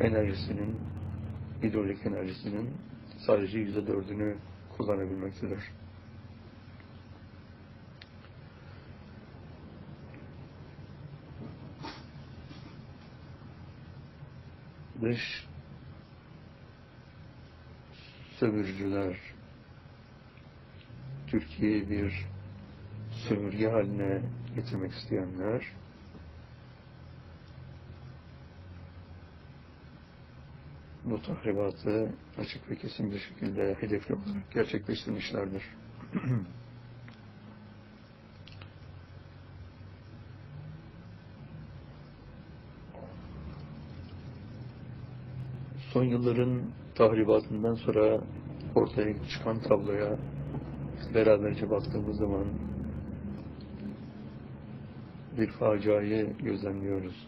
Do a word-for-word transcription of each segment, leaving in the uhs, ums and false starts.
enerjisinin, hidrolik enerjisinin sadece yüzde dördünü kullanabilmektedir. Dış sömürücüler Türkiye'yi bir sömürge haline getirmek isteyenler bu tahribatı açık ve kesin bir şekilde hedefli olarak gerçekleştirmişlerdir. Son yılların tahribatından sonra ortaya çıkan tabloya beraberce baktığımız zaman bir faciayı gözlemliyoruz.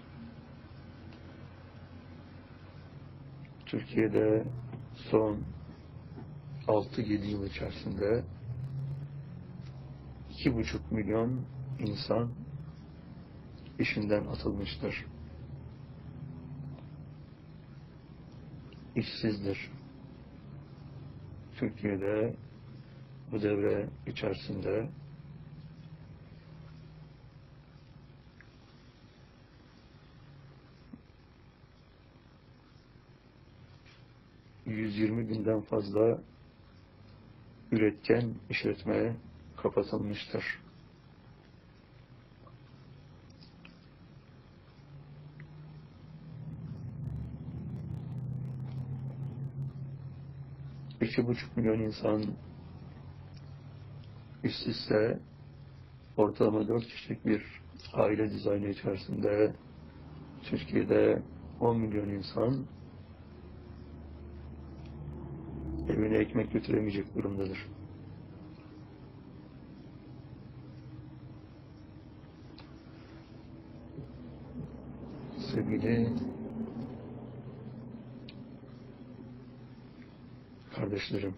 Türkiye'de son altı yedi yıl içerisinde iki buçuk milyon insan işinden atılmıştır. İşsizdir. Türkiye'de bu devre içerisinde yüz yirmi binden fazla üretken işletme kapatılmıştır. İki buçuk milyon insan işsizse ortalama dört kişilik bir aile dizaynı içerisinde Türkiye'de on milyon insan evine ekmek götüremeyecek durumdadır. Sevgili kardeşlerim,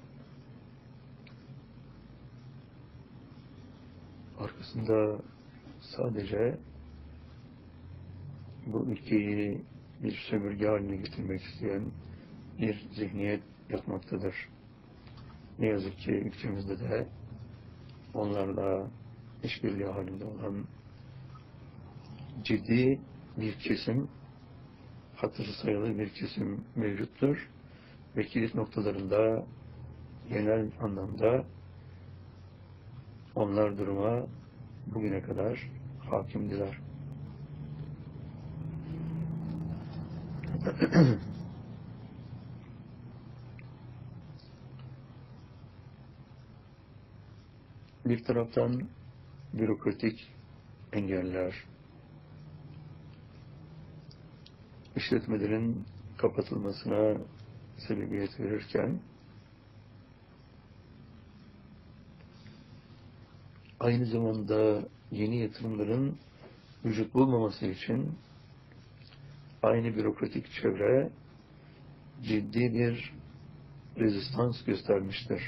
arkasında sadece bu ülkeyi bir sömürge haline getirmek isteyen bir zihniyet yatmaktadır. Ne yazık ki ülkemizde de onlarla işbirliği halinde olan ciddi bir kesim, hatırı sayılı bir kesim mevcuttur ve kilit noktalarında genel anlamda onlar duruma bugüne kadar hakimdiler. Bir taraftan bürokratik engeller, işletmelerin kapatılmasına sebebiyet verirken aynı zamanda yeni yatırımların vücut bulmaması için aynı bürokratik çevre ciddi bir rezistans göstermiştir.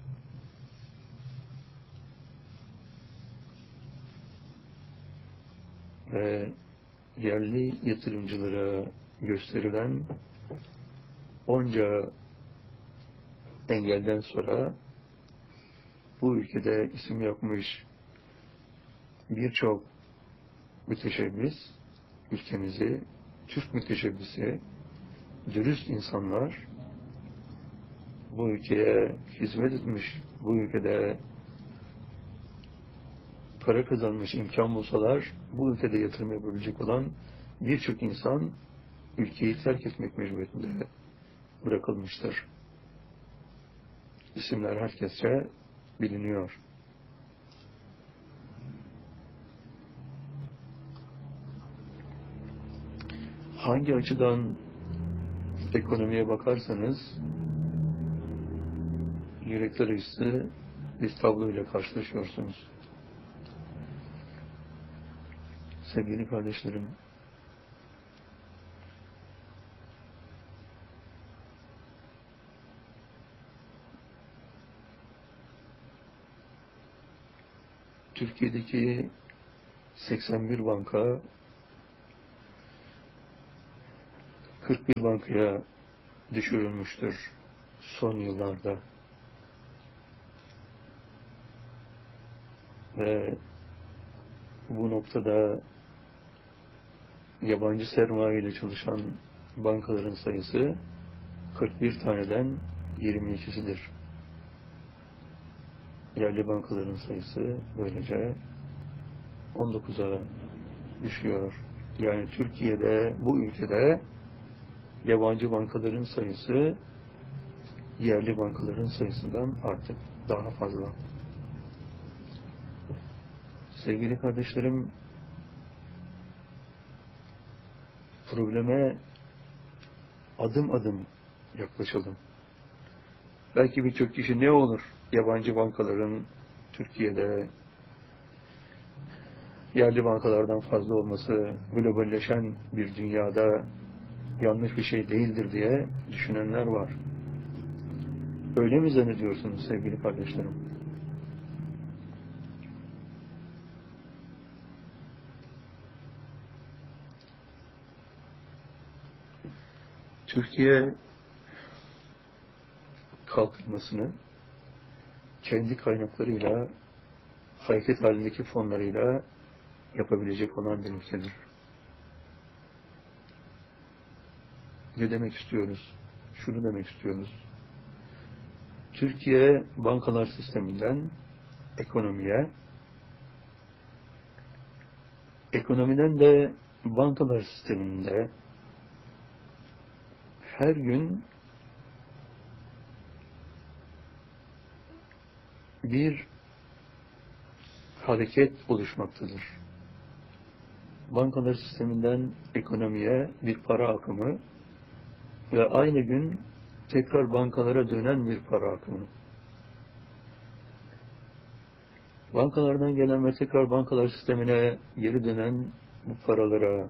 Ve yerli yatırımcılara gösterilen onca engelden sonra bu ülkede isim yapmış birçok müteşebbis, ülkemizi, Türk müteşebbisi, dürüst insanlar bu ülkeye hizmet etmiş, bu ülkede para kazanmış imkan bulsalar, bu ülkede yatırım yapabilecek olan birçok insan ülkeyi terk etmek mecburiyetinde bırakılmıştır. İsimler herkesçe biliniyor. Hangi açıdan ekonomiye bakarsanız yürekler acısı bir tabloyla karşılaşıyorsunuz. Sevgili kardeşlerim, Türkiye'deki seksen bir banka kırk bir bankaya düşürülmüştür son yıllarda. Ve bu noktada yabancı sermaye ile çalışan bankaların sayısı kırk bir taneden yirmi ikisidir. Yerli bankaların sayısı böylece on dokuza düşüyor. Yani Türkiye'de, bu ülkede yabancı bankaların sayısı yerli bankaların sayısından artık daha fazla. Sevgili kardeşlerim, probleme adım adım yaklaşalım. Belki birçok kişi ne olur yabancı bankaların Türkiye'de yerli bankalardan fazla olması globalleşen bir dünyada yanlış bir şey değildir diye düşünenler var. Öyle mi zannediyorsunuz sevgili kardeşlerim? Türkiye kalkınmasını kendi kaynaklarıyla, hareket halindeki fonlarıyla yapabilecek olan bir ülkedir. Ne demek istiyoruz? Şunu demek istiyoruz. Türkiye bankalar sisteminden ekonomiye, ekonomiden de bankalar sisteminde her gün bir hareket oluşmaktadır. Bankalar sisteminden ekonomiye bir para akımı ve aynı gün tekrar bankalara dönen bir para akımı. Bankalardan gelen ve tekrar bankalar sistemine geri dönen bu paralara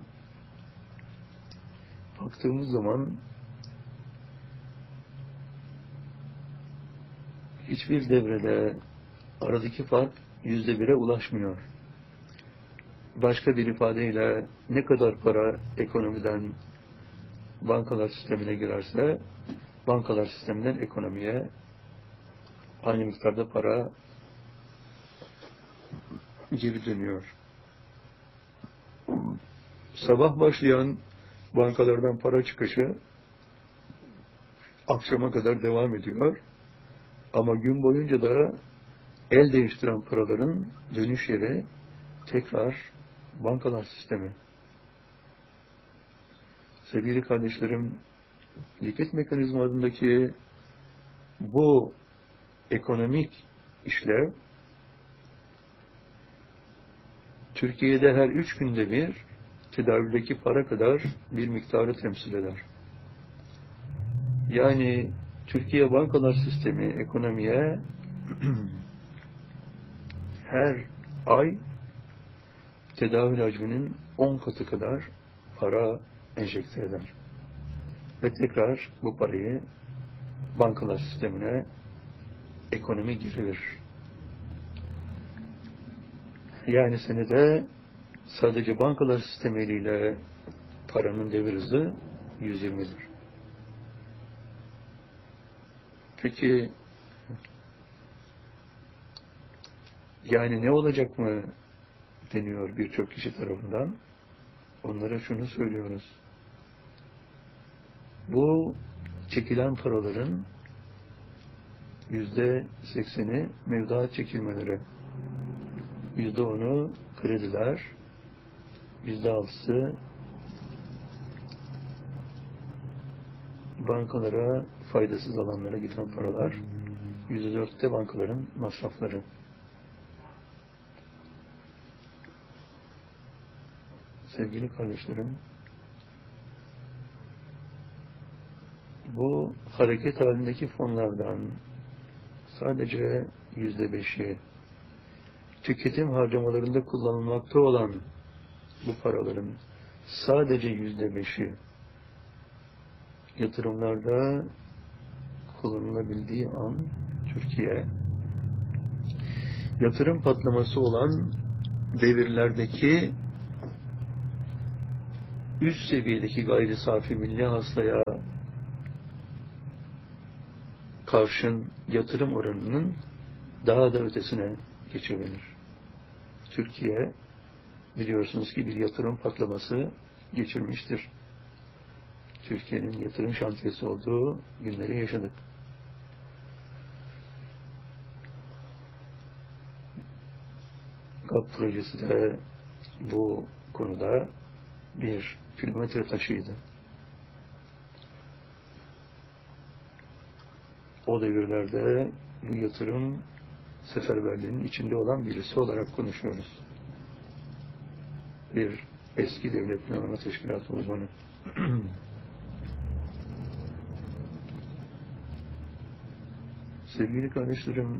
baktığımız zaman hiçbir devrede aradaki fark yüzde bire ulaşmıyor. Başka bir ifadeyle ne kadar para ekonomiden bankalar sistemine girerse bankalar sisteminden ekonomiye aynı miktarda para geri dönüyor. Sabah başlayan bankalardan para çıkışı akşama kadar devam ediyor. Ama gün boyunca da el değiştiren paraların dönüş yeri tekrar bankalar sistemi. Sevgili kardeşlerim, likit mekanizmalarındaki bu ekonomik işlev Türkiye'de her üç günde bir tedavideki para kadar bir miktarı temsil eder. Yani Türkiye bankalar sistemi ekonomiye her ay tedavi hacminin on katı kadar para enjekte eder. Ve tekrar bu parayı bankalar sistemine ekonomi girilir. Yani senede sadece bankalar sistemiyle paranın devir hızı yüz yirmidir. Peki yani ne olacak mı deniyor birçok kişi tarafından. Onlara şunu söylüyoruz. Bu çekilen paraların yüzde sekseni mevduat çekilmeleri, yüzde onu krediler, yüzde altısı bankalara, faydasız alanlara giden paralar, yüzde dörtte bankaların masrafları. Sevgili kardeşlerim, bu hareket halindeki fonlardan sadece yüzde beşi, tüketim harcamalarında kullanılmakta olan bu paraların sadece yüzde beşi yatırımlarda kullanılabildiği an Türkiye yatırım patlaması olan devirlerdeki üst seviyedeki gayri safi milli hasılaya karşın yatırım oranının daha da ötesine geçebilir. Türkiye biliyorsunuz ki bir yatırım patlaması geçirmiştir. Türkiye'nin yatırım şantiyesi olduğu günleri yaşadık. GAP projesi de bu konuda bir kilometre taşıydı. O devirlerde bu yatırım seferberliğinin içinde olan birisi olarak konuşuyoruz. Bir eski devlet planlama teşkilatı uzmanı. Sevgili kardeşlerim,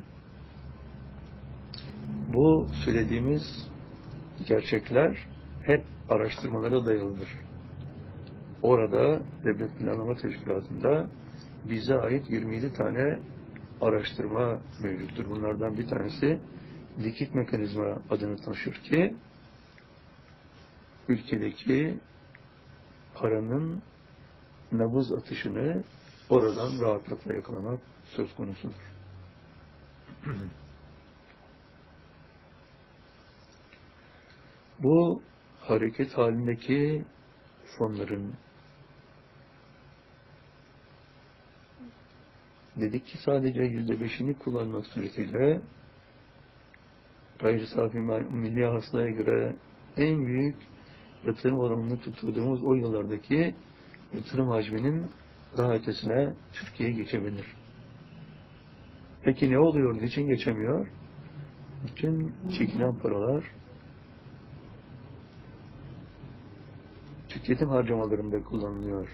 bu söylediğimiz gerçekler hep araştırmalara dayalıdır. Orada devlet planlama teşkilatında bize ait yirmi yedi tane araştırma mevcuttur. Bunlardan bir tanesi likit mekanizma adını taşır ki ülkedeki paranın nabız atışını oradan rahatlıkla yakalamak söz konusudur. Bu hareket halindeki fonların dedik ki sadece yüzde beşini kullanmak suretiyle gayri safi milli hasılaya göre en büyük yatırım oranını tutturduğumuz o yıllardaki yatırım hacminin daha ötesine Türkiye geçebilir. Peki ne oluyor? Niçin geçemiyor? Bütün çekilen paralar tüketim harcamalarında kullanılıyor.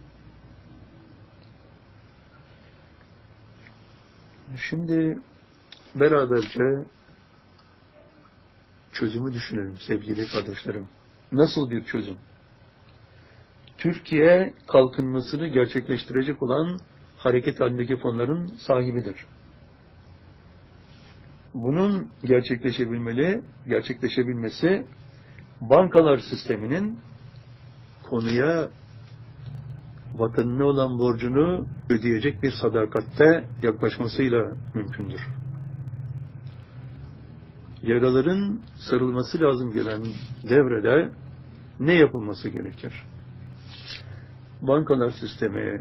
Şimdi beraberce çözümü düşünelim sevgili kardeşlerim. Nasıl bir çözüm? Türkiye kalkınmasını gerçekleştirecek olan hareket halindeki fonların sahibidir. Bunun gerçekleşebilmeli, gerçekleşebilmesi bankalar sisteminin konuya vatanına olan borcunu ödeyecek bir sadakatte yaklaşmasıyla mümkündür. Yaraların sarılması lazım gelen devrede ne yapılması gerekir? Bankalar sistemi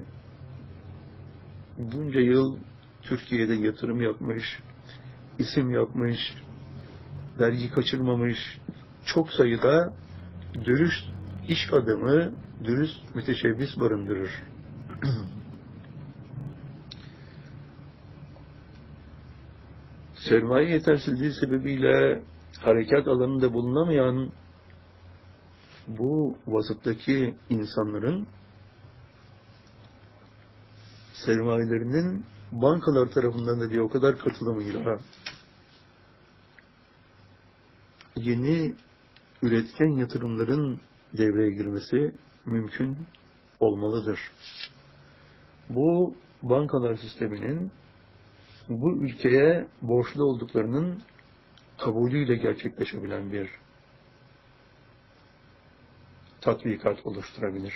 bunca yıl Türkiye'de yatırım yapmış, isim yapmış, vergi kaçırmamış, çok sayıda dürüst iş adamı, dürüst müteşebbis barındırır. Sermaye yetersizliği sebebiyle harekat alanında bulunamayan bu vasıftaki insanların sermayelerinin bankalar tarafından da bir o kadar katılımıyla yeni üretken yatırımların devreye girmesi mümkün olmalıdır. Bu bankalar sisteminin bu ülkeye borçlu olduklarının kabulüyle gerçekleşebilen bir tatbikat oluşturabilir.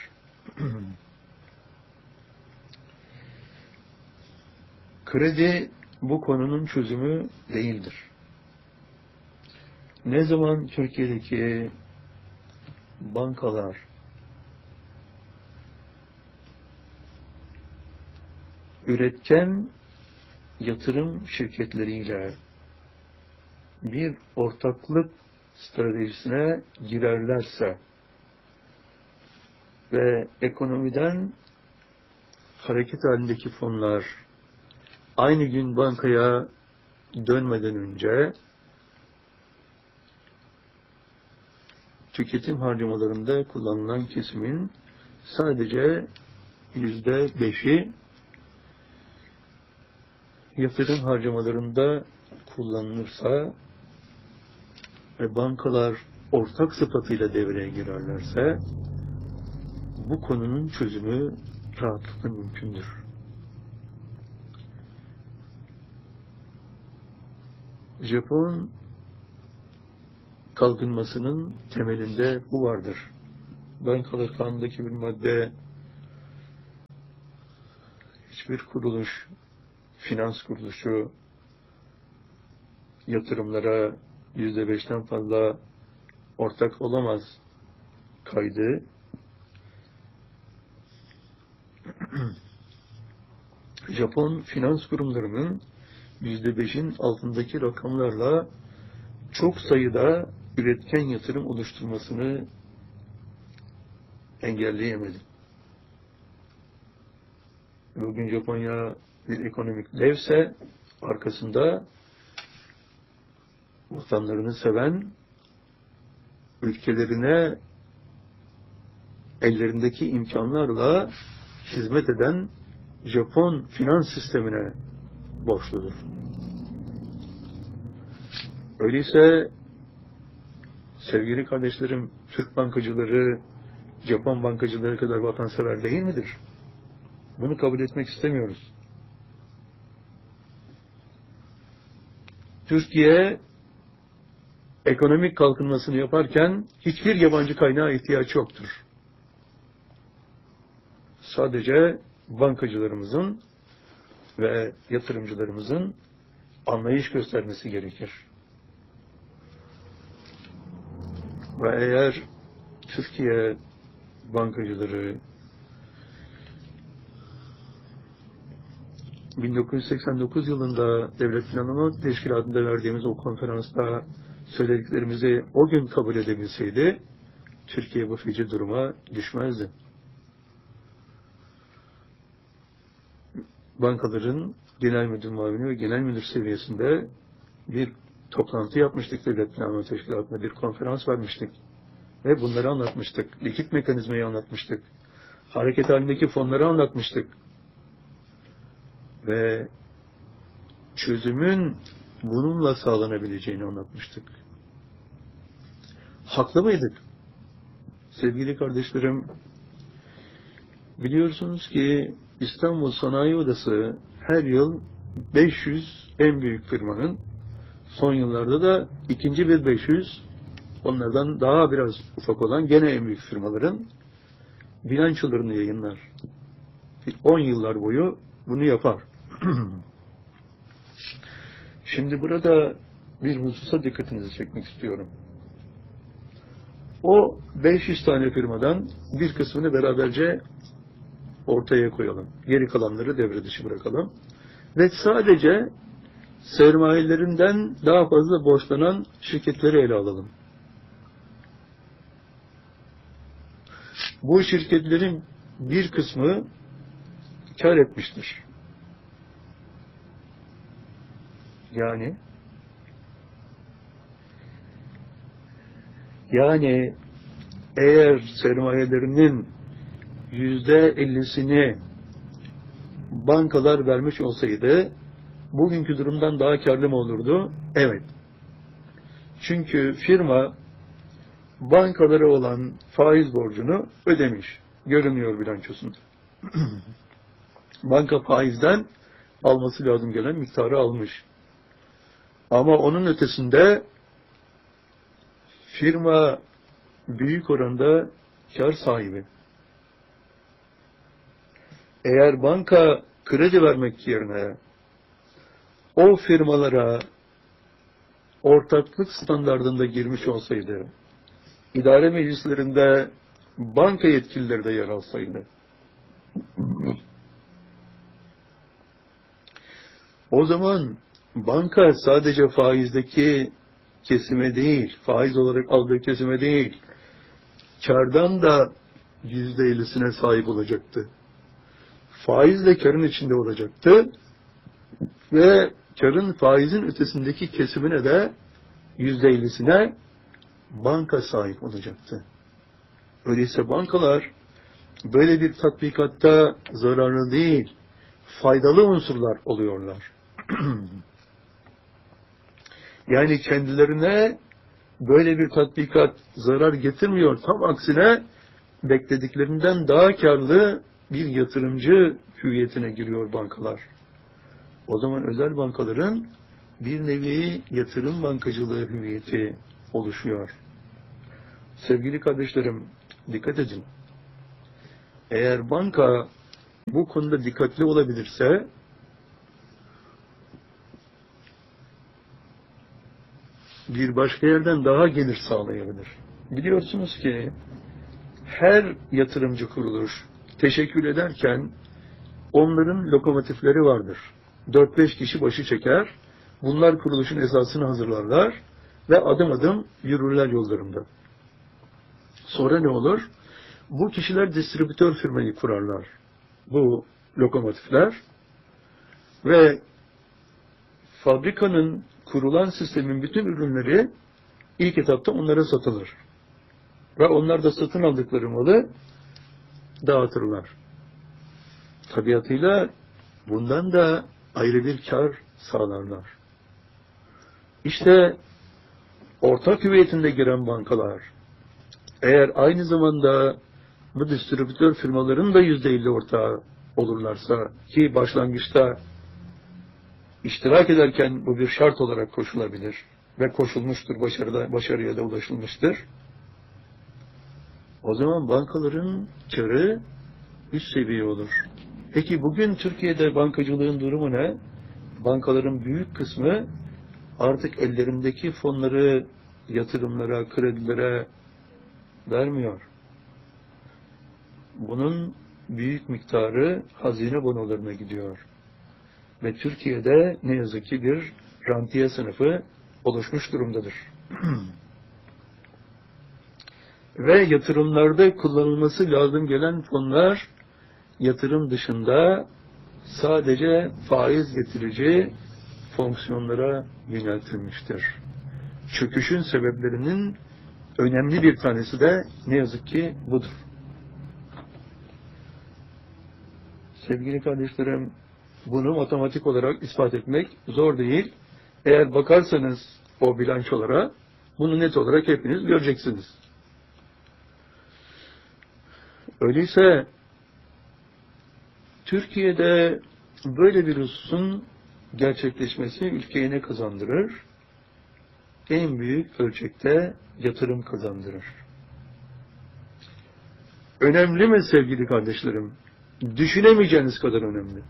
Kredi bu konunun çözümü değildir. Ne zaman Türkiye'deki bankalar üretken yatırım şirketleriyle bir ortaklık stratejisine girerlerse ve ekonomiden hareket halindeki fonlar aynı gün bankaya dönmeden önce tüketim harcamalarında kullanılan kesimin sadece yüzde beşi yatırım harcamalarında kullanılırsa ve bankalar ortak sıfatıyla devreye girerlerse bu konunun çözümü rahatlıkla mümkündür. Japon kalkınmasının temelinde bu vardır. Bankalar Kanunu'ndaki bir madde, hiçbir kuruluş, finans kuruluşu yatırımlara yüzde beşten fazla ortak olamaz kaydı. Japon finans kurumlarının yüzde beşin altındaki rakamlarla çok sayıda üretken yatırım oluşturmasını engelleyemedi. Bugün Japonya bir ekonomik devse arkasında vatanlarını seven, ülkelerine ellerindeki imkanlarla hizmet eden Japon finans sistemine borçludur. Öyleyse sevgili kardeşlerim, Türk bankacıları Japon bankacıları kadar vatansever değil midir? Bunu kabul etmek istemiyoruz. Türkiye ekonomik kalkınmasını yaparken hiçbir yabancı kaynağa ihtiyaç yoktur. Sadece bankacılarımızın ve yatırımcılarımızın anlayış göstermesi gerekir. Ve eğer Türkiye bankacıları bin dokuz yüz seksen dokuz yılında Devlet Planlama Teşkilatı'nda verdiğimiz o konferansta söylediklerimizi o gün kabul edebilseydi, Türkiye bu feci duruma düşmezdi. Bankaların genel müdür muavini ve genel müdür seviyesinde bir toplantı yapmıştık Devlet Planlama Teşkilatı'nda, bir konferans vermiştik. Ve bunları anlatmıştık. Likit mekanizmayı anlatmıştık. Hareket halindeki fonları anlatmıştık. Ve çözümün bununla sağlanabileceğini anlatmıştık. Haklı mıydık? Sevgili kardeşlerim, biliyorsunuz ki İstanbul Sanayi Odası her yıl beş yüz en büyük firmanın, son yıllarda da ikinci bir beş yüz, onlardan daha biraz ufak olan gene en büyük firmaların bilançolarını yayınlar. on yıllar boyu bunu yapar. Şimdi burada bir hususa dikkatinizi çekmek istiyorum. O beş yüz tane firmadan bir kısmını beraberce ortaya koyalım. Geri kalanları devre dışı bırakalım. Ve sadece sermayelerinden daha fazla borçlanan şirketleri ele alalım. Bu şirketlerin bir kısmı kar etmiştir. Yani yani eğer sermayelerinin yüzde ellisini bankalar vermiş olsaydı bugünkü durumdan daha karlı mı olurdu? Evet. Çünkü firma bankalara olan faiz borcunu ödemiş. Görünüyor bilançosunda. Banka faizden alması lazım gelen miktarı almış. Ama onun ötesinde firma büyük oranda kar sahibi. Eğer banka kredi vermek yerine o firmalara ortaklık standardında girmiş olsaydı, idare meclislerinde banka yetkilileri de yer alsaydı, o zaman banka sadece faizdeki kesime değil, faiz olarak aldığı kesime değil, kârdan da yüzde ellisine sahip olacaktı. Faizle kârın içinde olacaktı ve kârın faizin ötesindeki kesimine de yüzde ellisine banka sahip olacaktı. Öyleyse bankalar böyle bir tatbikatta zararlı değil, faydalı unsurlar oluyorlar. Yani kendilerine böyle bir tatbikat zarar getirmiyor. Tam aksine beklediklerinden daha karlı bir yatırımcı hüviyetine giriyor bankalar. O zaman özel bankaların bir nevi yatırım bankacılığı hüviyeti oluşuyor. Sevgili kardeşlerim, Dikkat edin. Eğer banka bu konuda dikkatli olabilirse bir başka yerden daha gelir sağlayabilir. Biliyorsunuz ki her yatırımcı kuruluş teşekkür ederken onların lokomotifleri vardır. dört beş kişi başı çeker. Bunlar kuruluşun esasını hazırlarlar ve adım adım yürürler yollarında. Sonra ne olur? Bu kişiler distribütör firmayı kurarlar. Bu lokomotifler ve fabrikanın kurulan sistemin bütün ürünleri ilk etapta onlara satılır. Ve onlar da satın aldıkları malı dağıtırlar. Tabiatıyla bundan da ayrı bir kar sağlarlar. İşte ortak hüviyetinde giren bankalar, eğer aynı zamanda bu distribütör firmaların da yüzde elli ortağı olurlarsa, ki başlangıçta iştirak ederken bu bir şart olarak koşulabilir ve koşulmuştur, başarıda, başarıya da ulaşılmıştır. O zaman bankaların karı üst seviye olur. Peki bugün Türkiye'de bankacılığın durumu ne? Bankaların büyük kısmı artık ellerindeki fonları yatırımlara, kredilere vermiyor. Bunun büyük miktarı hazine bonolarına gidiyor. Ve Türkiye'de ne yazık ki bir rantiye sınıfı oluşmuş durumdadır. Ve yatırımlarda kullanılması lazım gelen fonlar yatırım dışında sadece faiz getirici fonksiyonlara yöneltilmiştir. Çöküşün sebeplerinin önemli bir tanesi de ne yazık ki budur. Sevgili kardeşlerim, bunu matematik olarak ispat etmek zor değil. Eğer bakarsanız o bilançolara, bunu net olarak hepiniz göreceksiniz. Öyleyse Türkiye'de böyle bir hususun gerçekleşmesi ülkeye ne kazandırır? En büyük ölçekte yatırım kazandırır. Önemli mi sevgili kardeşlerim? Düşünemeyeceğiniz kadar önemli.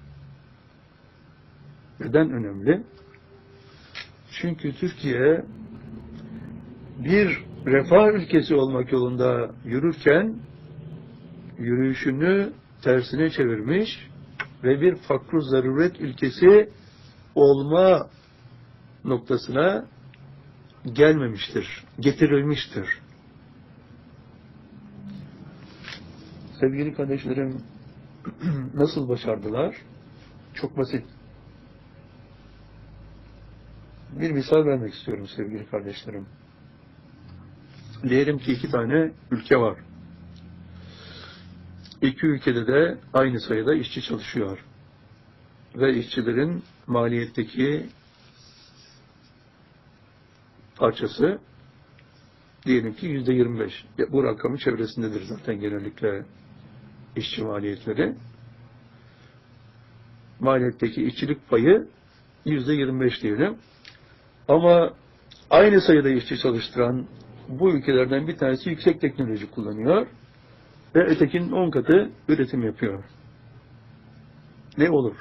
Neden önemli? Çünkü Türkiye bir refah ülkesi olmak yolunda yürürken yürüyüşünü tersine çevirmiş ve bir fakr-ı zaruret ülkesi olma noktasına gelmemiştir, getirilmiştir. Sevgili kardeşlerim, nasıl başardılar? Çok basit. Bir misal vermek istiyorum sevgili kardeşlerim. Diyelim ki iki tane ülke var. İki ülkede de aynı sayıda işçi çalışıyor. Ve işçilerin maliyetteki parçası diyelim ki yüzde yirmi beş. Bu rakamın çevresindedir zaten genellikle işçi maliyetleri. Maliyetteki işçilik payı yüzde yirmi beş diyelim. Ama aynı sayıda işçi çalıştıran bu ülkelerden bir tanesi yüksek teknoloji kullanıyor ve ötekinin on katı üretim yapıyor. Ne olur?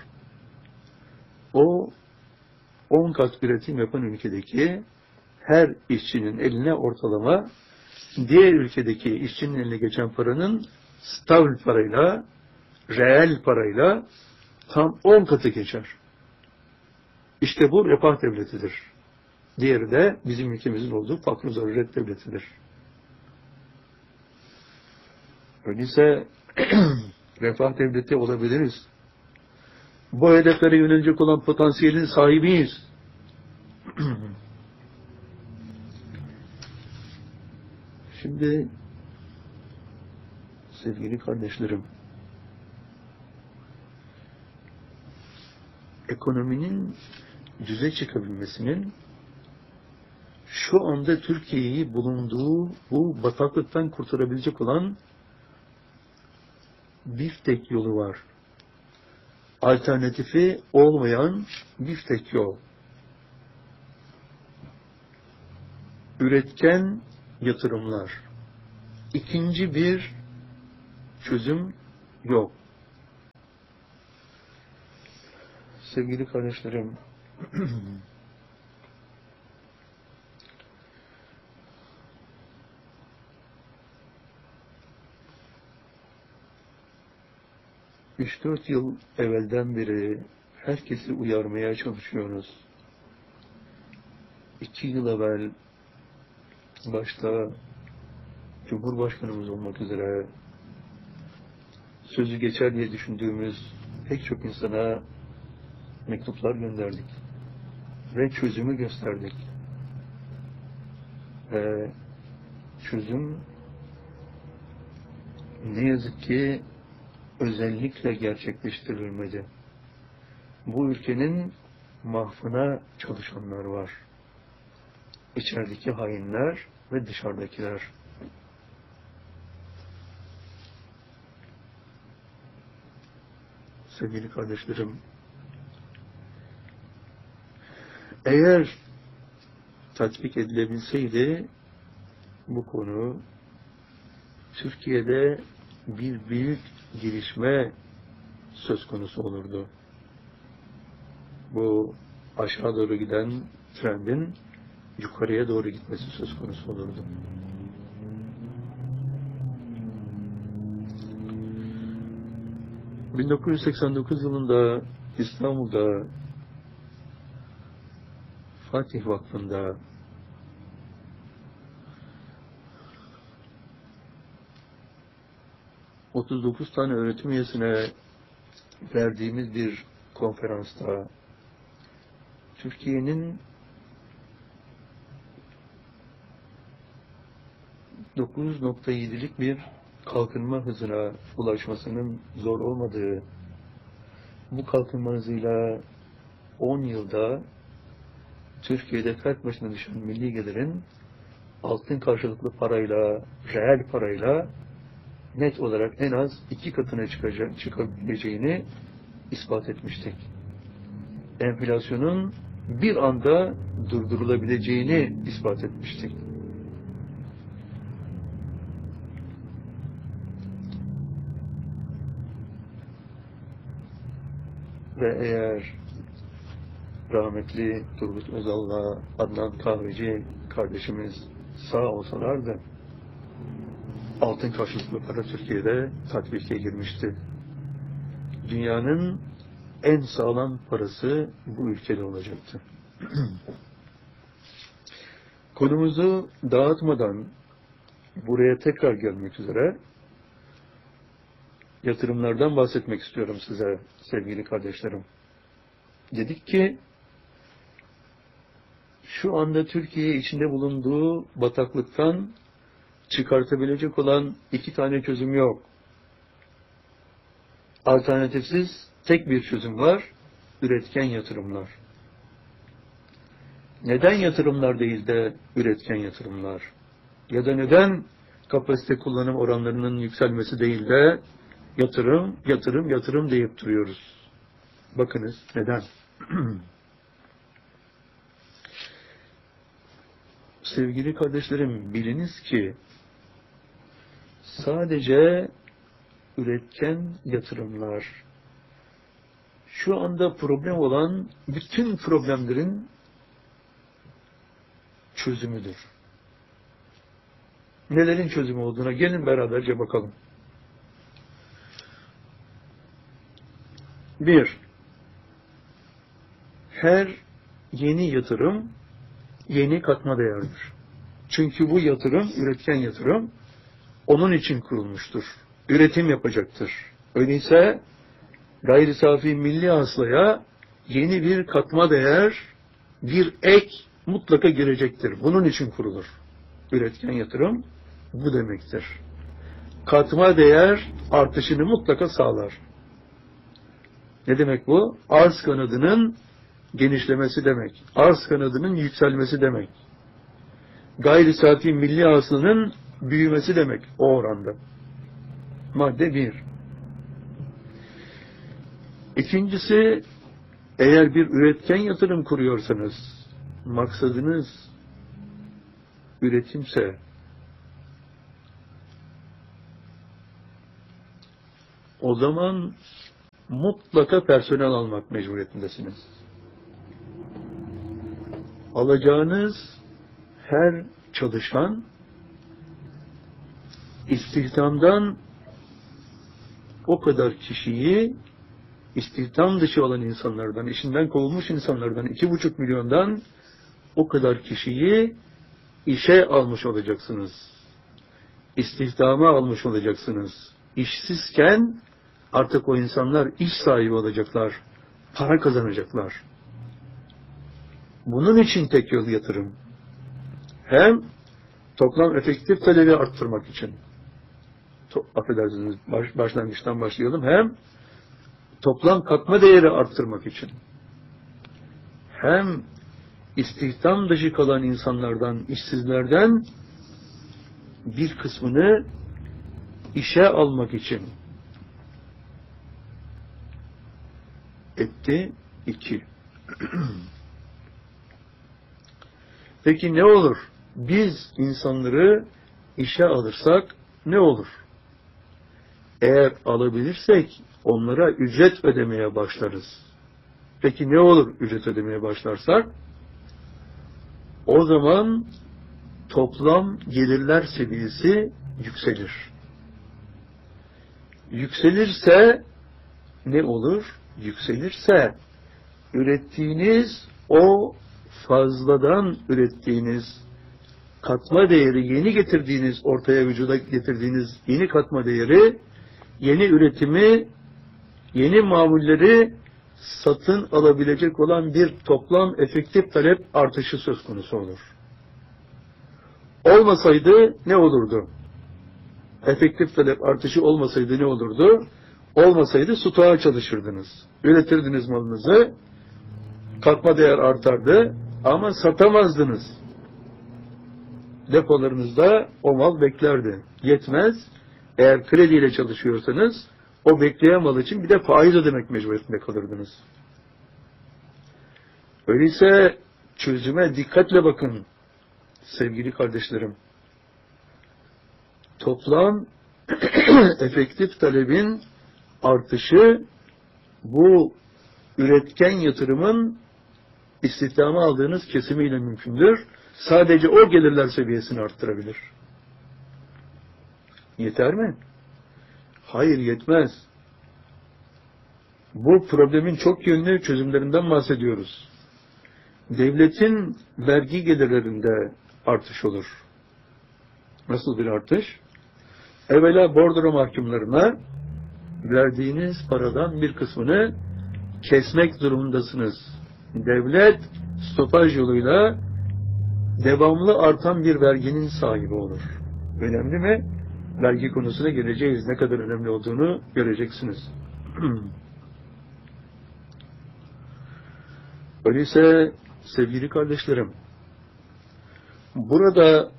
O on kat üretim yapan ülkedeki her işçinin eline ortalama diğer ülkedeki işçinin eline geçen paranın stavl parayla, reel parayla tam on katı geçer. İşte bu refah devletidir. Diğeri de bizim ülkemizin olduğu fakr-ı zaruret devletidir. Öyleyse refah devleti olabiliriz. Bu hedeflere yönelecek olan potansiyelin sahibiyiz. Şimdi sevgili kardeşlerim, ekonominin düze çıkabilmesinin şu anda Türkiye'yi bulunduğu bu bataklıktan kurtarabilecek olan bir tek yolu var. Alternatifi olmayan bir tek yol. Üretken yatırımlar. ikinci bir çözüm yok. Sevgili kardeşlerim, üç dört yıl evvelden beri herkesi uyarmaya çalışıyoruz. İki yıl evvel başta Cumhurbaşkanımız olmak üzere sözü geçer diye düşündüğümüz pek çok insana mektuplar gönderdik ve çözümü gösterdik. Ve çözüm ne yazık ki özellikle gerçekleştirilmedi. Bu ülkenin mahvına çalışanlar var. İçerideki hainler ve dışarıdakiler. Sevgili kardeşlerim, eğer tatbik edilebilseydi bu konu Türkiye'de bir büyük gelişme söz konusu olurdu. Bu aşağı doğru giden trendin yukarıya doğru gitmesi söz konusu olurdu. bin dokuz yüz seksen dokuz yılında İstanbul'da Fatih Vakfı'nda otuz dokuz tane öğretim üyesine verdiğimiz bir konferansta Türkiye'nin dokuz nokta yedilik bir kalkınma hızına ulaşmasının zor olmadığı, bu kalkınma hızıyla on yılda Türkiye'de fert başına düşen milli gelirin altın karşılıklı parayla, reel parayla net olarak en az iki katına çıkacak, çıkabileceğini ispat etmiştik. Enflasyonun bir anda durdurulabileceğini ispat etmiştik. Ve eğer rahmetli Turgut Özal'la Adnan Kahveci kardeşimiz sağ olsalardı, altın karşılıklı para Türkiye'de tatbike girmişti. Dünyanın en sağlam parası bu ülkede olacaktı. Konumuzu dağıtmadan buraya tekrar gelmek üzere yatırımlardan bahsetmek istiyorum size sevgili kardeşlerim. Dedik ki şu anda Türkiye içinde bulunduğu bataklıktan çıkartabilecek olan iki tane çözüm yok. Alternatifsiz tek bir çözüm var, üretken yatırımlar. Neden yatırımlar değil de üretken yatırımlar? Ya da neden kapasite kullanım oranlarının yükselmesi değil de yatırım, yatırım, yatırım deyip duruyoruz? Bakınız neden? Sevgili kardeşlerim, biliniz ki sadece üretken yatırımlar şu anda problem olan bütün problemlerin çözümüdür. Nelerin çözümü olduğuna gelin beraberce bakalım. Bir, her yeni yatırım yeni katma değerdir. Çünkü bu yatırım, üretken yatırım onun için kurulmuştur. Üretim yapacaktır. Öyleyse gayri safi milli hasılaya yeni bir katma değer, bir ek mutlaka girecektir. Bunun için kurulur. Üretken yatırım bu demektir. Katma değer artışını mutlaka sağlar. Ne demek bu? Arz kanadının genişlemesi demek. Arz kanadının yükselmesi demek. Gayri safi milli hasılanın büyümesi demek o oranda. Madde bir. İkincisi, eğer bir üretken yatırım kuruyorsanız, maksadınız üretimse, o zaman mutlaka personel almak mecburiyetindesiniz. Alacağınız her çalışan istihdamdan o kadar kişiyi, istihdam dışı olan insanlardan, işinden kovulmuş insanlardan, iki buçuk milyondan o kadar kişiyi işe almış olacaksınız. İstihdama almış olacaksınız. İşsizken artık o insanlar iş sahibi olacaklar, para kazanacaklar. Bunun için tek yol yatırım. Hem toplam efektif talebi arttırmak için, to affedersiniz baş, başlangıçtan başlayalım, hem toplam katma değeri arttırmak için, hem istihdam dışı kalan insanlardan, işsizlerden bir kısmını işe almak için. Etti iki. Peki ne olur? Biz insanları işe alırsak ne olur? Eğer alabilirsek onlara ücret ödemeye başlarız. Peki ne olur ücret ödemeye başlarsak? O zaman toplam gelirler seviyesi yükselir. Yükselirse ne olur? Yükselirse ürettiğiniz o fazladan ürettiğiniz katma değeri, yeni getirdiğiniz, ortaya vücuda getirdiğiniz yeni katma değeri, yeni üretimi, yeni mamulleri satın alabilecek olan bir toplam efektif talep artışı söz konusu olur. Olmasaydı ne olurdu? Efektif talep artışı olmasaydı ne olurdu? Olmasaydı stoğa çalışırdınız. Üretirdiniz malınızı, katma değer artardı ama satamazdınız. Depolarınızda o mal beklerdi. Yetmez. Eğer krediyle çalışıyorsanız o bekleyen mal için bir de faiz ödemek mecburiyetinde kalırdınız. Öyleyse çözüme dikkatle bakın sevgili kardeşlerim. Toplam efektif talebin artışı bu üretken yatırımın istihdama aldığınız kesimiyle mümkündür. Sadece o gelirler seviyesini arttırabilir. Yeter mi? Hayır, yetmez. Bu problemin çok yönlü çözümlerinden bahsediyoruz. Devletin vergi gelirlerinde artış olur. Nasıl bir artış? Evvela bordro mahkumlarına verdiğiniz paradan bir kısmını kesmek durumundasınız. Devlet stopaj yoluyla devamlı artan bir verginin sahibi olur. Önemli mi? Vergi konusuna geleceğiz. Ne kadar önemli olduğunu göreceksiniz. Öyleyse sevgili kardeşlerim, burada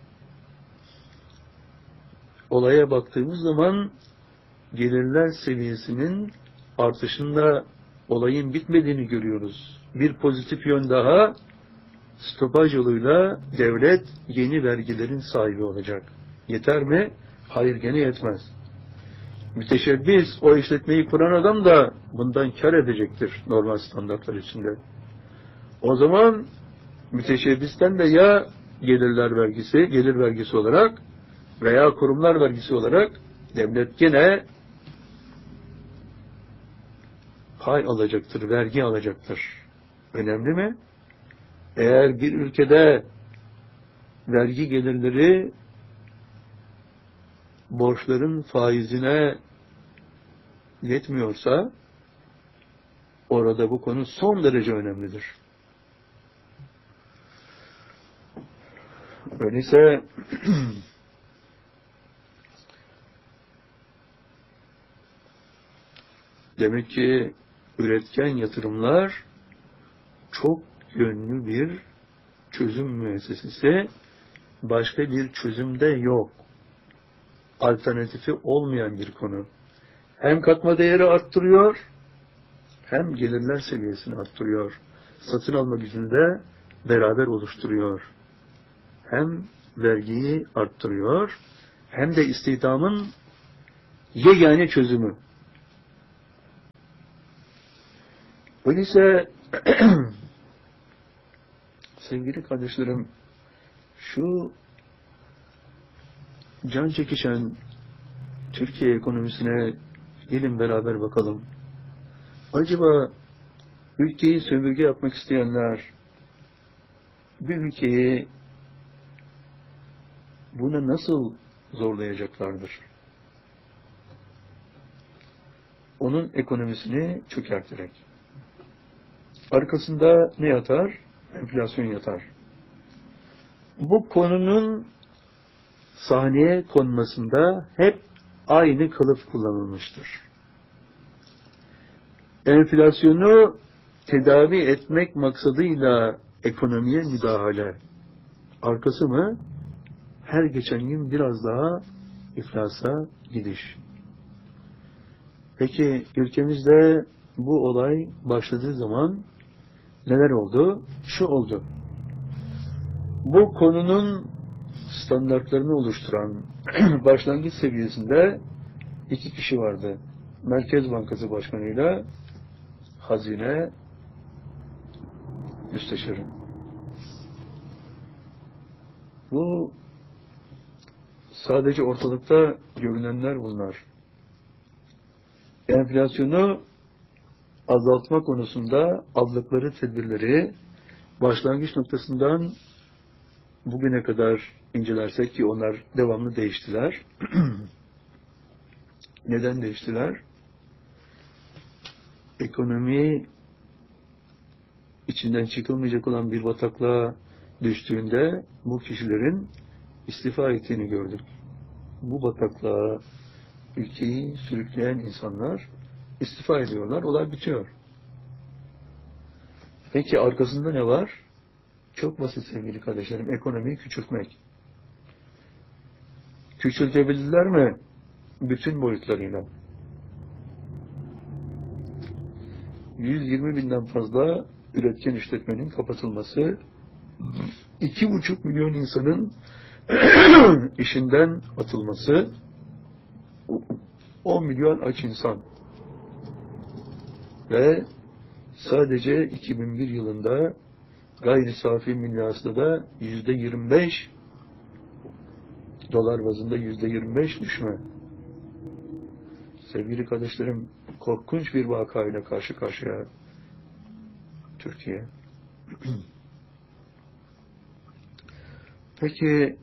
olaya baktığımız zaman gelirler seviyesinin artışında olayın bitmediğini görüyoruz. Bir pozitif yön daha, stopaj yoluyla devlet yeni vergilerin sahibi olacak. Yeter mi? Hayır, gene yetmez. Müteşebbis, o işletmeyi kuran adam da bundan kar edecektir normal standartlar içinde. O zaman müteşebbisten de ya gelirler vergisi, gelir vergisi olarak veya kurumlar vergisi olarak devlet gene pay alacaktır, vergi alacaktır. Önemli mi? Eğer bir ülkede vergi gelirleri borçların faizine yetmiyorsa orada bu konu son derece önemlidir. Öyleyse demek ki üretken yatırımlar çok yönlü bir çözüm müessesesi, başka bir çözümde yok. Alternatifi olmayan bir konu. Hem katma değeri arttırıyor, hem gelirler seviyesini arttırıyor. Satın alma gücünü de beraber oluşturuyor. Hem vergiyi arttırıyor, hem de istihdamın yegane çözümü. Öyleyse sevgili kardeşlerim, şu can çekişen Türkiye ekonomisine gelin beraber bakalım. Acaba ülkeyi sömürge yapmak isteyenler bir ülkeyi buna nasıl zorlayacaklardır? Onun ekonomisini çökerterek. Arkasında ne yatar? Enflasyon yatar. Bu konunun sahneye konmasında hep aynı kılıf kullanılmıştır. Enflasyonu tedavi etmek maksadıyla ekonomiye müdahale. Arkası mı? Her geçen gün biraz daha iflasa gidiş. Peki ülkemizde bu olay başladığı zaman neler oldu? Şu oldu. Bu konunun standartlarını oluşturan başlangıç seviyesinde iki kişi vardı. Merkez Bankası Başkanı'yla Hazine Müsteşarı. Bu sadece ortalıkta görünenler bunlar. Enflasyonu azaltma konusunda aldıkları tedbirleri başlangıç noktasından bugüne kadar incelersek ki onlar devamlı değiştiler. Neden değiştiler? Ekonomi içinden çıkılmayacak olan bir bataklığa düştüğünde bu kişilerin istifa ettiğini gördük. Bu bataklığa ülkeyi sürükleyen insanlar istifa ediyorlar, olay bitiyor. Peki arkasında ne var? Çok basit sevgili kardeşlerim, ekonomiyi küçültmek. Küçültebildiler mi? Bütün boyutlarıyla. yüz yirmi binden fazla üretken işletmenin kapatılması, iki buçuk milyon insanın işinden atılması, on milyon aç insan ve sadece iki bin bir yılında gayri safi milli hasılada yüzde yirmi beş dolar bazında yüzde yirmi beş düşme. Sevgili kardeşlerim, korkunç bir vakayla karşı karşıya Türkiye. Peki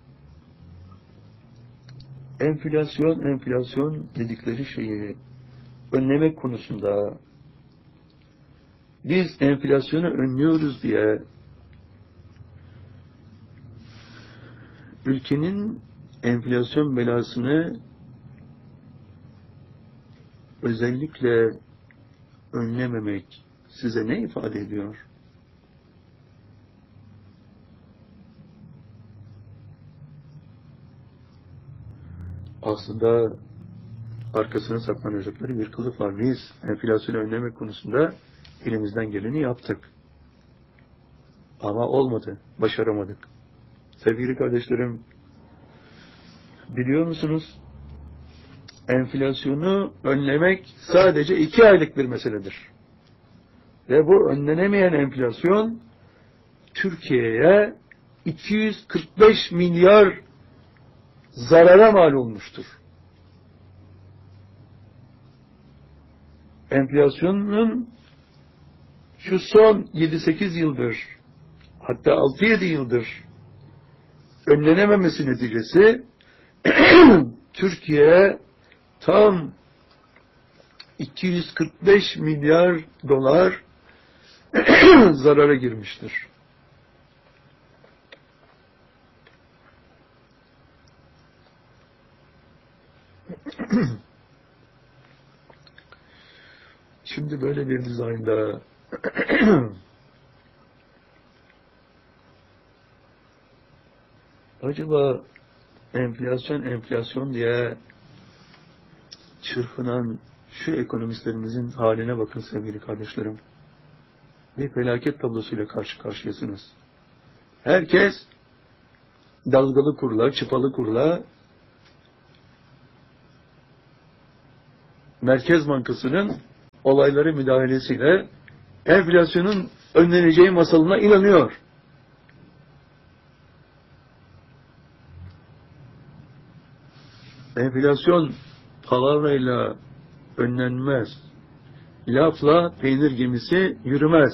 enflasyon, enflasyon dedikleri şeyi önlemek konusunda biz enflasyonu önlüyoruz diye ülkenin enflasyon belasını özellikle önlememek size ne ifade ediyor? Aslında arkasına saklanacakları bir kılıf var. Biz enflasyonu önlemek konusunda elimizden geleni yaptık. Ama olmadı. Başaramadık. Sevgili kardeşlerim, biliyor musunuz? Enflasyonu önlemek sadece iki aylık bir meseledir. Ve bu önlenemeyen enflasyon Türkiye'ye iki yüz kırk beş milyar zarara mal olmuştur. Enflasyonun şu son yedi sekiz yıldır, hatta altı yedi yıldır önlenememesi neticesi Türkiye tam iki yüz kırk beş milyar dolar zarara girmiştir. Şimdi böyle bir dizaynda acaba enflasyon enflasyon diye çırpınan şu ekonomistlerimizin haline bakın sevgili kardeşlerim. Bir felaket tablosuyla karşı karşıyasınız. Herkes dalgalı kurla, çıpalı kurla Merkez Bankası'nın olayları müdahalesiyle enflasyonun önleneceği masalına inanıyor. Enflasyon palavrayla önlenmez. Lafla peynir gemisi yürümez.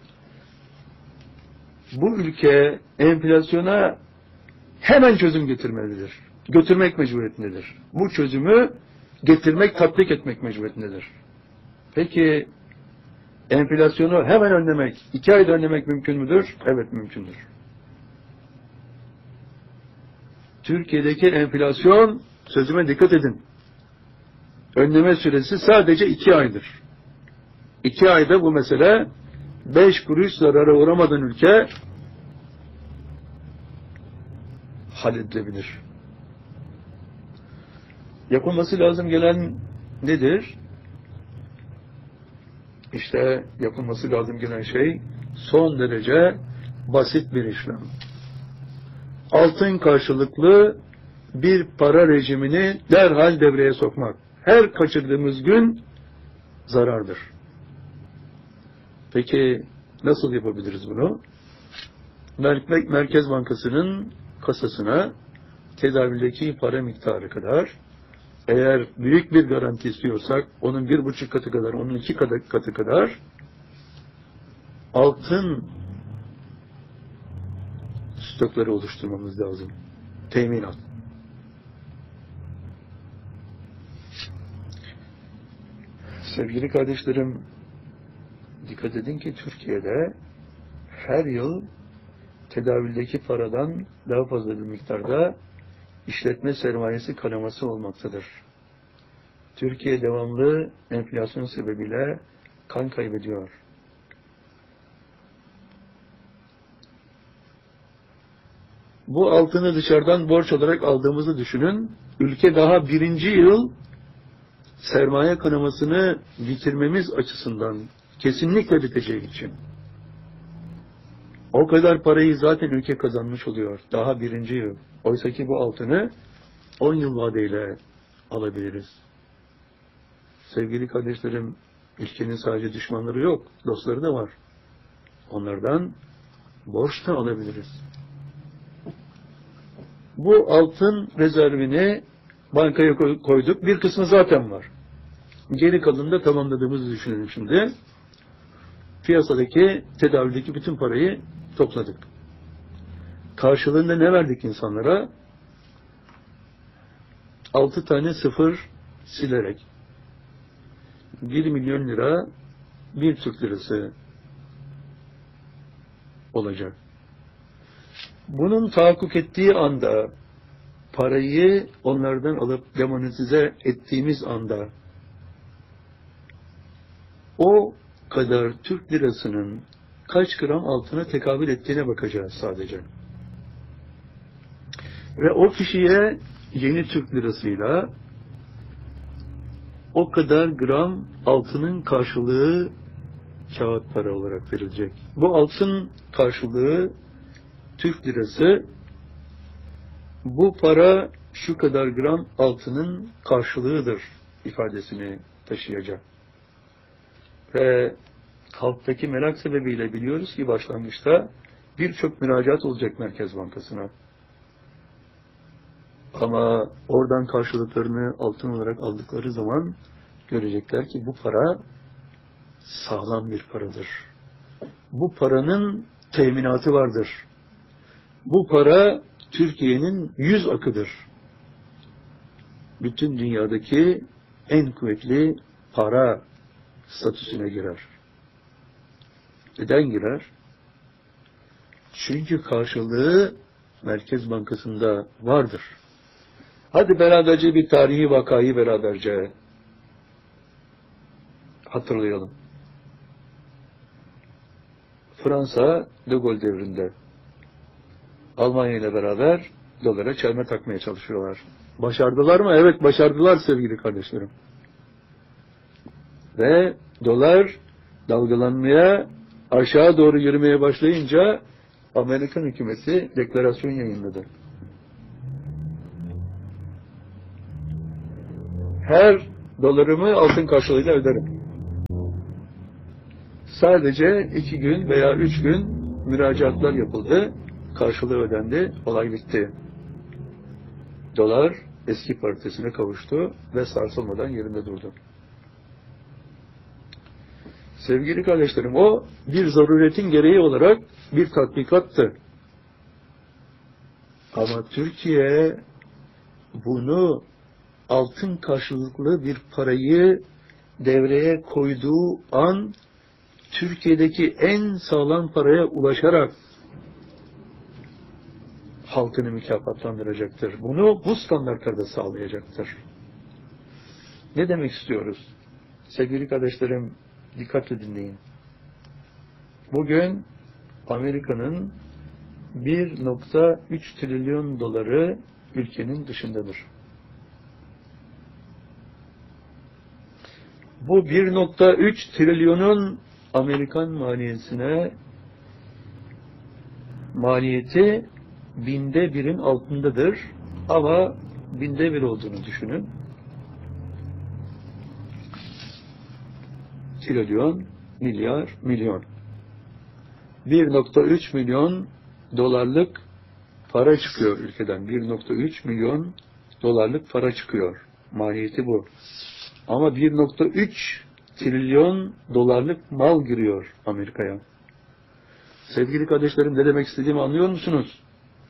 Bu ülke enflasyona hemen çözüm getirmelidir. Götürmek mecburiyetindedir. Bu çözümü getirmek, tatbik etmek mecburiyetindedir. Peki enflasyonu hemen önlemek, iki ayda önlemek mümkün müdür? Evet, mümkündür. Türkiye'deki enflasyon, sözüme dikkat edin, önleme süresi sadece iki aydır. İki ayda bu mesele beş kuruş zarara uğramadan ülke halledilebilir. Yapılması lazım gelen nedir? İşte yapılması lazım gelen şey son derece basit bir işlem. Altın karşılıklı bir para rejimini derhal devreye sokmak. Her kaçırdığımız gün zarardır. Peki nasıl yapabiliriz bunu? Merkez Bankası'nın kasasına tedavüldeki para miktarı kadar, eğer büyük bir garanti istiyorsak onun bir buçuk katı kadar, onun iki katı kadar altın stokları oluşturmamız lazım. Teminat. Sevgili kardeşlerim, dikkat edin ki Türkiye'de her yıl tedavüldeki paradan daha fazla bir miktarda işletme sermayesi kanaması olmaktadır. Türkiye devamlı enflasyon sebebiyle kan kaybediyor. Bu altını dışarıdan borç olarak aldığımızı düşünün. Ülke daha birinci yıl sermaye kanamasını bitirmemiz açısından kesinlikle biteceği için. O kadar parayı zaten ülke kazanmış oluyor. Daha birinci yıl. Oysa ki bu altını on yıl vadeyle alabiliriz. Sevgili kardeşlerim, ülkenin sadece düşmanları yok, dostları da var. Onlardan borç da alabiliriz. Bu altın rezervini bankaya koyduk. Bir kısmı zaten var. Geri kalanını da tamamladığımızı düşünelim şimdi. Piyasadaki, tedavüldeki bütün parayı topladık. Karşılığında ne verdik insanlara? Altı tane sıfır silerek bir milyon lira bir Türk lirası olacak. Bunun tahakkuk ettiği anda, parayı onlardan alıp demonetize ettiğimiz anda o kadar Türk lirasının kaç gram altına tekabül ettiğine bakacağız sadece. Ve o kişiye yeni Türk lirasıyla o kadar gram altının karşılığı kağıt para olarak verilecek. Bu altın karşılığı Türk lirası, bu para şu kadar gram altının karşılığıdır ifadesini taşıyacak. Ve halktaki merak sebebiyle biliyoruz ki başlangıçta birçok müracaat olacak Merkez Bankası'na. Ama oradan karşılıklarını altın olarak aldıkları zaman görecekler ki bu para sağlam bir paradır. Bu paranın teminatı vardır. Bu para Türkiye'nin yüz akıdır. Bütün dünyadaki en kuvvetli para statüsüne girer. Neden girer? Çünkü karşılığı Merkez Bankası'nda vardır. Hadi beraberce bir tarihi vakayı beraberce hatırlayalım. Fransa De Gaulle devrinde Almanya ile beraber dolara çelme takmaya çalışıyorlar. Başardılar mı? Evet, başardılar sevgili kardeşlerim. Ve dolar dalgalanmaya, aşağı doğru yürümeye başlayınca Amerikan hükümeti deklarasyon yayınladı. Her dolarımı altın karşılığıyla öderim. Sadece iki gün veya üç gün müracaatlar yapıldı, karşılığı ödendi, olay bitti. Dolar eski paritesine kavuştu ve sarsılmadan yerinde durdu. Sevgili kardeşlerim, o bir zaruretin gereği olarak bir tatbikattı. Ama Türkiye bunu altın karşılıklı bir parayı devreye koyduğu an Türkiye'deki en sağlam paraya ulaşarak halkını mükafatlandıracaktır. Bunu bu standartlarda sağlayacaktır. Ne demek istiyoruz? Sevgili kardeşlerim, dikkatle dinleyin. Bugün Amerika'nın bir nokta üç trilyon doları ülkenin dışındadır. Bu bir nokta üç trilyonun Amerikan maliyesine maliyeti binde birin altındadır. Ama binde bir olduğunu düşünün. Trilyon, milyar, milyon. bir nokta üç milyon dolarlık para çıkıyor ülkeden. bir nokta üç milyon dolarlık para çıkıyor. Maliyeti bu. Ama bir nokta üç trilyon dolarlık mal giriyor Amerika'ya. Sevgili kardeşlerim, ne demek istediğimi anlıyor musunuz?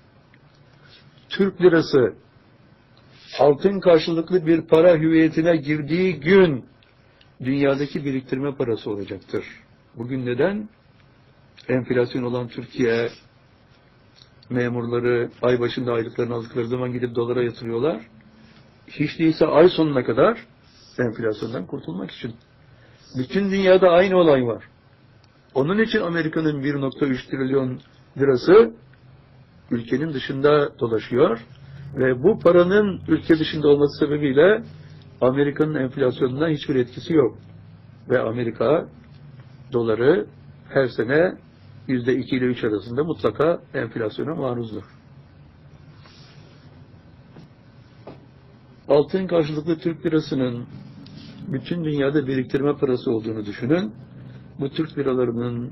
Türk lirası altın karşılıklı bir para hüviyetine girdiği gün dünyadaki biriktirme parası olacaktır. Bugün neden? Enflasyon olan Türkiye memurları ay başında aylıklarını aldıkları zaman gidip dolara yatırıyorlar. Hiç değilse ay sonuna kadar enflasyondan kurtulmak için. Bütün dünyada aynı olay var. Onun için Amerika'nın bir nokta üç trilyon lirası ülkenin dışında dolaşıyor ve bu paranın ülke dışında olması sebebiyle Amerika'nın enflasyonuna hiçbir etkisi yok. Ve Amerika doları her sene yüzde iki ile üç arasında mutlaka enflasyona maruzdur. Altın karşılıklı Türk lirasının bütün dünyada biriktirme parası olduğunu düşünün. Bu Türk liralarının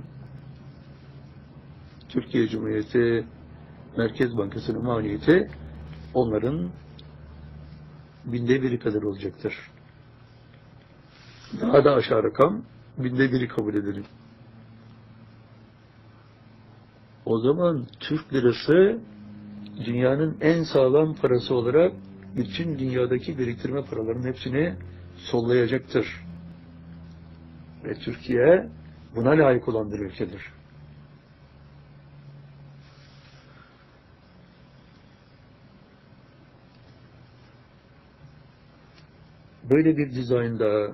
Türkiye Cumhuriyeti Merkez Bankası'nın maliyeti onların binde biri kadar olacaktır. Daha da aşağı rakam binde biri kabul edelim. O zaman Türk lirası dünyanın en sağlam parası olarak bütün dünyadaki biriktirme paralarının hepsini sollayacaktır. Ve Türkiye buna layık olan bir ülkedir. Böyle bir dizaynda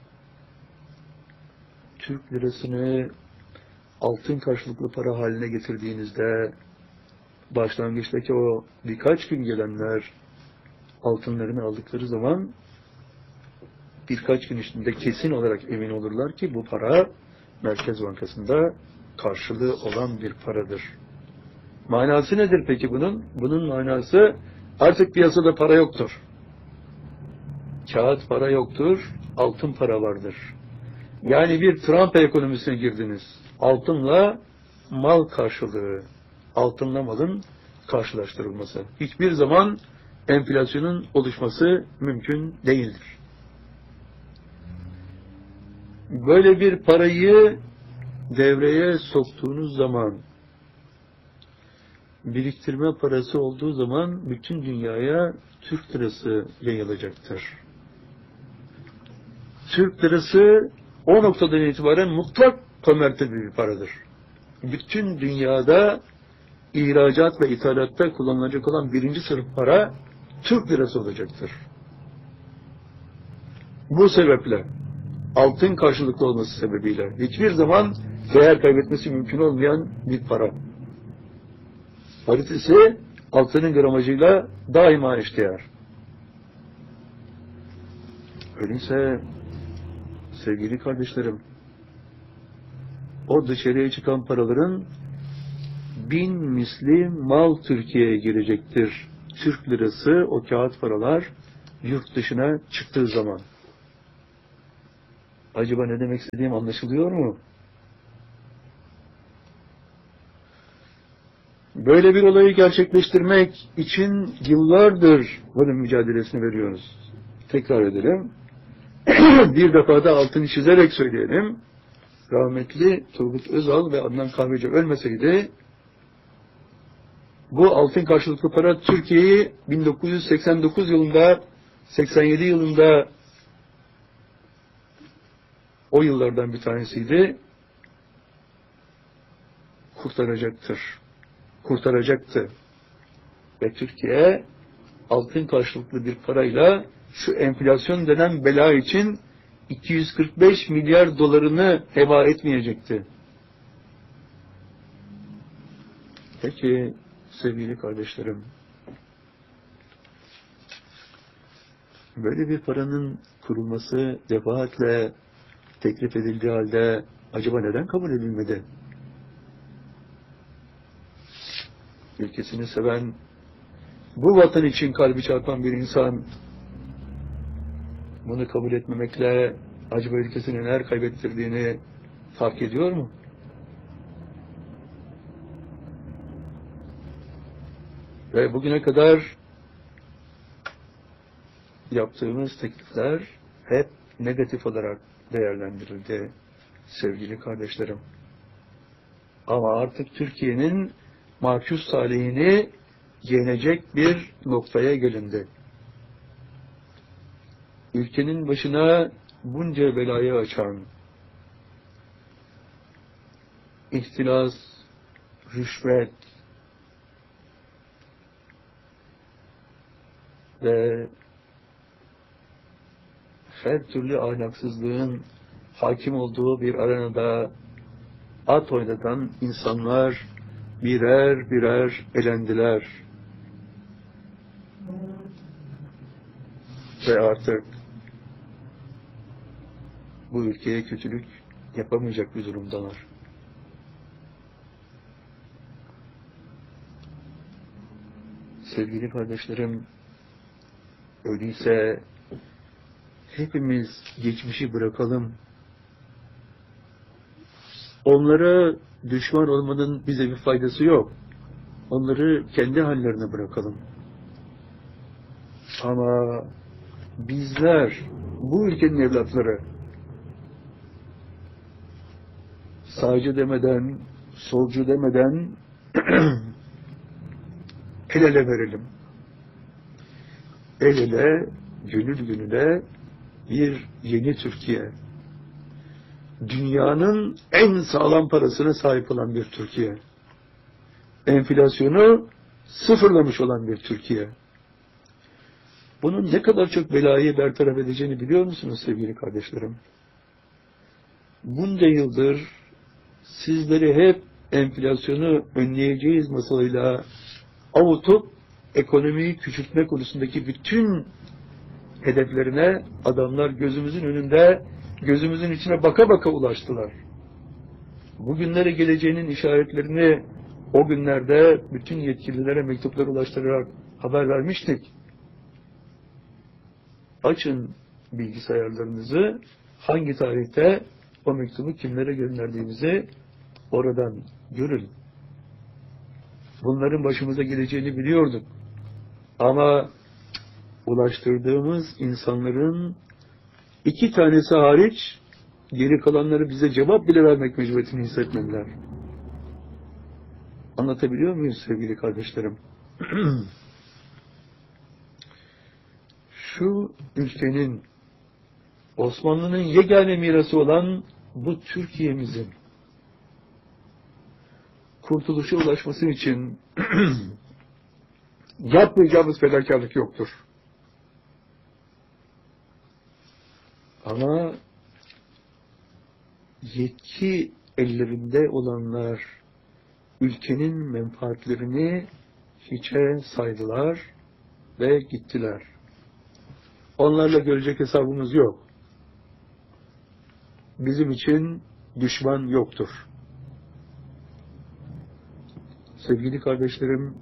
Türk lirasını altın karşılıklı para haline getirdiğinizde başlangıçtaki o birkaç gün gelenler altınlarını aldıkları zaman birkaç gün içinde kesin olarak emin olurlar ki bu para Merkez Bankası'nda karşılığı olan bir paradır. Manası nedir peki bunun? Bunun manası artık piyasada para yoktur. Kağıt para yoktur, altın para vardır. Yani bir Trump ekonomisine girdiniz. Altınla mal karşılığı, altınla malın karşılaştırılması. Hiçbir zaman enflasyonun oluşması mümkün değildir. Böyle bir parayı devreye soktuğunuz zaman, biriktirme parası olduğu zaman bütün dünyaya Türk lirası yayılacaktır. Türk lirası o noktadan itibaren mutlak konvertibil bir paradır. Bütün dünyada ihracat ve ithalatta kullanılacak olan birinci sınıf para Türk lirası olacaktır. Bu sebeple altın karşılıklı olması sebebiyle hiçbir zaman değer kaybetmesi mümkün olmayan bir para. Paritesi altının gramajıyla daima eşdeğer. Öyleyse sevgili kardeşlerim, o dışarıya çıkan paraların bin misli mal Türkiye'ye girecektir. Türk lirası, o kağıt paralar yurt dışına çıktığı zaman. Acaba ne demek istediğim anlaşılıyor mu? Böyle bir olayı gerçekleştirmek için yıllardır bunun mücadelesini veriyoruz. Tekrar edelim. Bir defa da altını çizerek söyleyelim. Rahmetli Turgut Özal ve Adnan Kahveci ölmeseydi bu altın karşılıklı para Türkiye'yi bin dokuz yüz seksen dokuz yılında, seksen yedi yılında, o yıllardan bir tanesiydi, kurtaracaktır. Kurtaracaktı. Ve Türkiye altın karşılıklı bir parayla şu enflasyon denen bela için iki yüz kırk beş milyar dolarını heba etmeyecekti. Peki sevgili kardeşlerim, böyle bir paranın kurulması defaatle teklif edildiği halde acaba neden kabul edilmedi? Ülkesini seven, bu vatan için kalbi çarpan bir insan bunu kabul etmemekle acaba ülkesine neler kaybettirdiğini fark ediyor mu? Ve bugüne kadar yaptığımız teklifler hep negatif olarak değerlendirildi sevgili kardeşlerim. Ama artık Türkiye'nin mahpus talihini yenecek bir noktaya gelindi. Ülkenin başına bunca belayı açan, ihtilas, rüşvet ve her türlü ahlaksızlığın hakim olduğu bir arenada at oynatan insanlar birer birer elendiler. Ve artık bu ülkeye kötülük yapamayacak bir durumdalar. Sevgili kardeşlerim, öyleyse hepimiz geçmişi bırakalım. Onlara düşman olmanın bize bir faydası yok. Onları kendi hallerine bırakalım. Ama bizler, bu ülkenin evlatları, sağcı demeden, solcu demeden el ele verelim. El ele, gönül gönüle bir yeni Türkiye. Dünyanın en sağlam parasına sahip olan bir Türkiye. Enflasyonu sıfırlamış olan bir Türkiye. Bunun ne kadar çok belayı bertaraf edeceğini biliyor musunuz sevgili kardeşlerim? Bunca yıldır sizleri hep enflasyonu önleyeceğiz masalıyla avutup ekonomiyi küçültme konusundaki bütün hedeflerine adamlar gözümüzün önünde, gözümüzün içine baka baka ulaştılar. Bugünlere geleceğinin işaretlerini o günlerde bütün yetkililere mektuplar ulaştırarak haber vermiştik. Açın bilgisayarlarınızı, hangi tarihte o mektubu kimlere gönderdiğimizi oradan görün. Bunların başımıza geleceğini biliyorduk. Ama ulaştırdığımız insanların iki tanesi hariç geri kalanları bize cevap bile vermek mecburiyetini hissetmediler. Anlatabiliyor muyuz sevgili kardeşlerim? Şu ülkenin, Osmanlı'nın yegane mirası olan bu Türkiye'mizin kurtuluşa ulaşması için yapmayacağımız fedakarlık yoktur. Ama yetki ellerinde olanlar ülkenin menfaatlerini hiçe saydılar ve gittiler. Onlarla görecek hesabımız yok. Bizim için düşman yoktur. Sevgili kardeşlerim,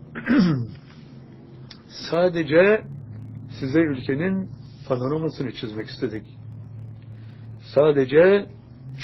sadece size ülkenin panoramasını çizmek istedik. Sadece